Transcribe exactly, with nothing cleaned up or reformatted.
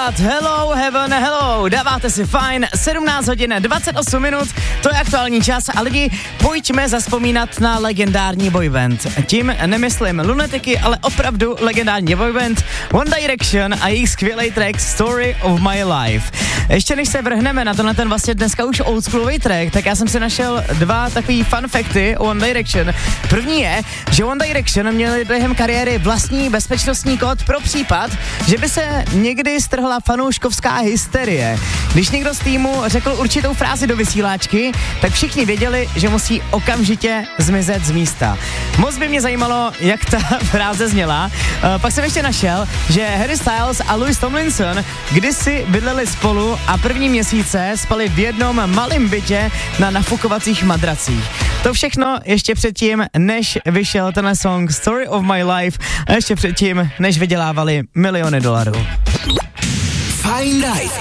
zpívat Hello Heaven Hello. Dáváte si fajn, sedmnáct hodin dvacet osm minut, to je aktuální čas a lidi, pojďme zazpomínat na legendární boyband. Tím nemyslím lunatiky, ale opravdu legendární boyband One Direction a jejich skvělý track Story of My Life. Ještě než se vrhneme na tenhle ten vlastně dneska už oldschoolový track, tak já jsem si našel dva takový fun facty o One Direction. První je, že One Direction měli během kariéry vlastní bezpečnostní kód pro případ, že by se někdy strhla fanouškovská hysterie. Když někdo z týmu řekl určitou frázi do vysíláčky, tak všichni věděli, že musí okamžitě zmizet z místa. Moc by mě zajímalo, jak ta fráze zněla. Uh, pak jsem ještě našel, že Harry Styles a Louis Tomlinson kdysi bydleli spolu a první měsíce spali v jednom malém bytě na nafukovacích madracích. To všechno ještě předtím, než vyšel tenhle song Story of My Life a ještě předtím, než vydělávali miliony dolarů. Fajn Life.